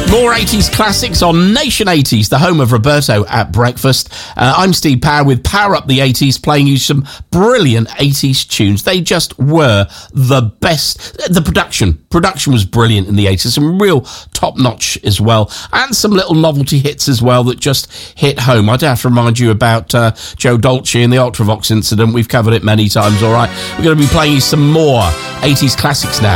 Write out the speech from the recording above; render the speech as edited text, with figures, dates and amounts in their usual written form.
More 80s classics on Nation 80s, the home of Roberto at breakfast. I'm Steve Power with Power Up the 80s, playing you some brilliant 80s tunes. They just were the best. The production was brilliant in the 80s, some real top-notch as well, and some little novelty hits as well that just hit home. I don't have to remind you about Joe Dolce and the Ultravox incident. We've covered it many times, all right? We're going to be playing you some more 80s classics now.